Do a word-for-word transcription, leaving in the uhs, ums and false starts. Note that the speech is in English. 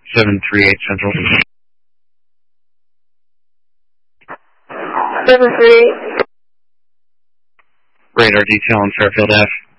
seven three eight Central. seven three eight. Radar detail on Fairfield Ave.